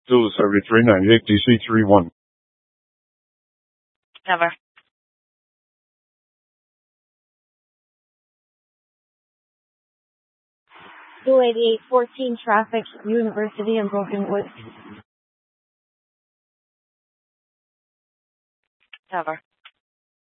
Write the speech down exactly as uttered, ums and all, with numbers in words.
Zulu Survey three ninety-eight D C three one. Never. two eighty-eight fourteen traffic, University and Broken Woods. Never.